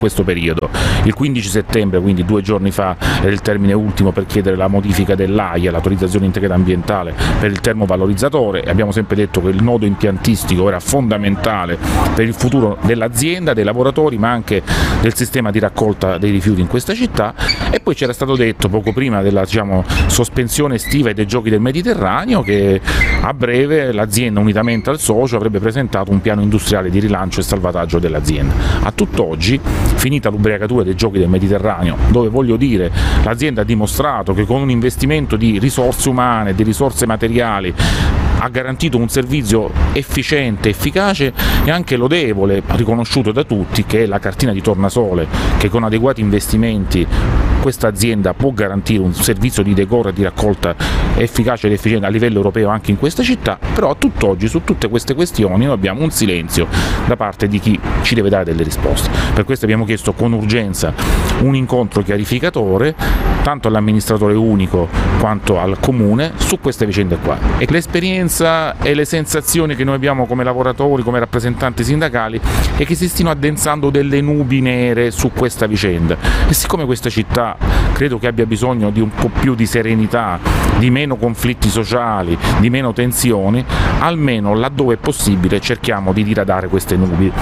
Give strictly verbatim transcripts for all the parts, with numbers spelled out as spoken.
questo periodo. Il quindici settembre, quindi due giorni fa, è il termine ultimo per chiedere la modifica dell'A I A, l'autorizzazione integrata ambientale per il termovalorizzatore, e abbiamo sempre detto che il nodo impiantistico era fondamentale per il futuro dell'azienda, dei lavoratori, ma anche del sistema di raccolta dei rifiuti in questa città. E poi c'era stato detto poco prima della, diciamo, sospensione estiva e dei giochi del Mediterraneo che a breve l'azienda, unitamente al socio, avrebbe presentato un piano industriale di rilancio e salvataggio dell'azienda. A tutt'oggi, finita l'ubriacatura dei giochi del Mediterraneo, dove, voglio dire, l'azienda ha dimostrato che con un investimento di risorse umane, di risorse materiali, ha garantito un servizio efficiente, efficace e anche lodevole, riconosciuto da tutti, che è la cartina di tornasole, che con adeguati investimenti questa azienda può garantire un servizio di decoro e di raccolta efficace ed efficiente a livello europeo anche in questa città. Però a tutt'oggi su tutte queste questioni noi abbiamo un silenzio da parte di chi ci deve dare delle risposte. Per questo abbiamo chiesto con urgenza un incontro chiarificatore tanto all'amministratore unico quanto al comune su queste vicende qua. E l'esperienza e le sensazioni che noi abbiamo come lavoratori, come rappresentanti sindacali, è che si stiano addensando delle nubi nere su questa vicenda, e siccome questa città credo che abbia bisogno di un po' più di serenità, di meno conflitti sociali, di meno tensioni, almeno laddove è possibile cerchiamo di diradare queste nubi.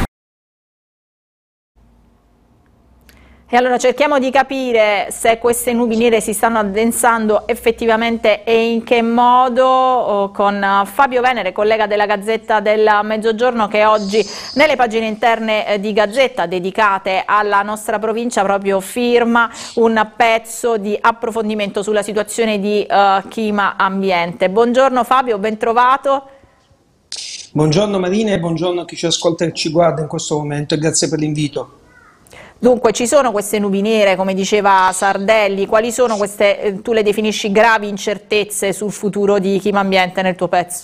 E allora cerchiamo di capire se queste nubi nere si stanno addensando effettivamente e in che modo, con Fabio Venere, collega della Gazzetta del Mezzogiorno, che oggi nelle pagine interne di Gazzetta dedicate alla nostra provincia proprio firma un pezzo di approfondimento sulla situazione di uh, clima ambiente. Buongiorno Fabio, ben trovato. Buongiorno Marina e buongiorno a chi ci ascolta e ci guarda in questo momento, e grazie per l'invito. Dunque ci sono queste nubi nere, come diceva Sardelli, quali sono queste, eh, tu le definisci gravi incertezze sul futuro di clima ambiente nel tuo pezzo?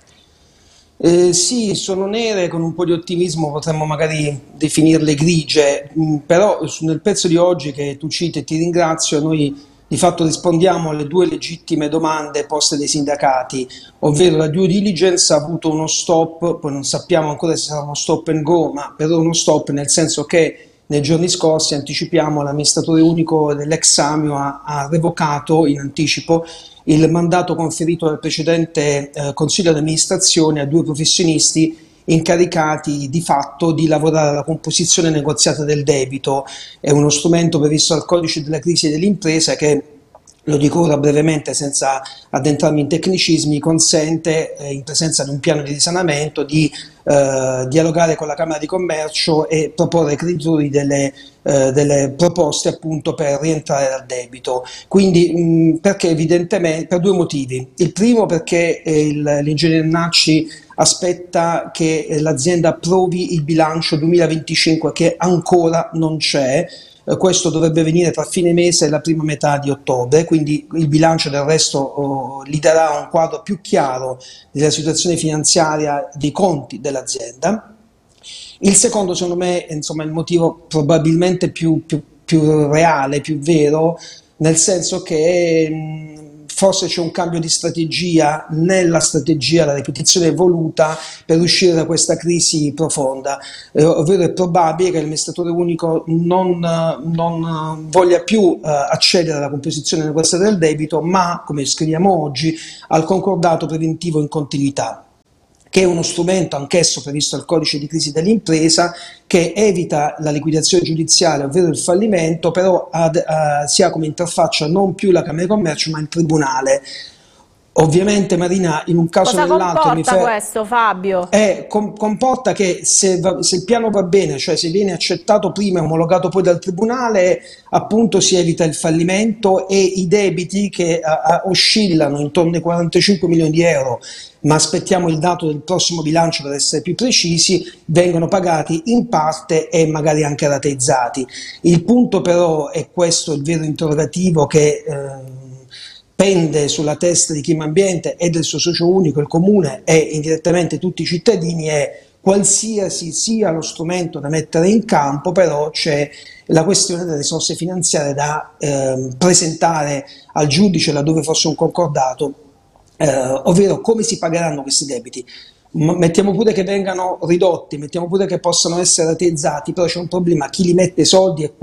Eh, sì, sono nere, con un po' di ottimismo potremmo magari definirle grigie, mh, però nel pezzo di oggi che tu citi e ti ringrazio, noi di fatto rispondiamo alle due legittime domande poste dai sindacati, ovvero la due diligence ha avuto uno stop, poi non sappiamo ancora se sarà uno stop and go, ma per uno stop nel senso che nei giorni scorsi, anticipiamo, l'amministratore unico dell'ex Samio ha, ha revocato in anticipo il mandato conferito dal precedente eh, consiglio di amministrazione a due professionisti incaricati di fatto di lavorare alla composizione negoziata del debito. È uno strumento previsto dal codice della crisi dell'impresa che, lo dico ora brevemente senza addentrarmi in tecnicismi, consente eh, in presenza di un piano di risanamento di eh, dialogare con la Camera di Commercio e proporre ai creditori delle, eh, delle proposte appunto per rientrare dal debito. Quindi mh, perché evidentemente per due motivi. Il primo perché eh, l'ingegnere Nacci aspetta che eh, l'azienda approvi il bilancio duemilaventicinque che ancora non c'è. Questo dovrebbe venire tra fine mese e la prima metà di ottobre, quindi il bilancio del resto oh, gli darà un quadro più chiaro della situazione finanziaria dei conti dell'azienda. Il secondo, secondo me, insomma, il motivo probabilmente più, più, più reale, più vero, nel senso che mh, forse c'è un cambio di strategia nella strategia, la ripetizione voluta per uscire da questa crisi profonda, eh, ovvero è probabile che l'amministratore unico non, non voglia più eh, accedere alla composizione negoziata del debito, ma, come scriviamo oggi, al concordato preventivo in continuità, che è uno strumento anch'esso previsto dal codice di crisi dell'impresa che evita la liquidazione giudiziale, ovvero il fallimento, però ad, uh, si ha come interfaccia non più la Camera di Commercio ma il Tribunale. Ovviamente Marina, in un caso o nell'altro... Cosa comporta questo, Fabio? Eh, com comporta che se, va, se il piano va bene, cioè se viene accettato prima e omologato poi dal Tribunale, appunto si evita il fallimento e i debiti che a, a, oscillano intorno ai quarantacinque milioni di euro, ma aspettiamo il dato del prossimo bilancio per essere più precisi, vengono pagati in parte e magari anche rateizzati. Il punto però, è questo il vero interrogativo che... Eh, pende sulla testa di Clima Ambiente e del suo socio unico, il comune e indirettamente tutti i cittadini, è qualsiasi sia lo strumento da mettere in campo, però c'è la questione delle risorse finanziarie da eh, presentare al giudice laddove fosse un concordato, eh, ovvero come si pagheranno questi debiti. M- mettiamo pure che vengano ridotti, mettiamo pure che possano essere rateizzati, però c'è un problema: chi li mette i soldi e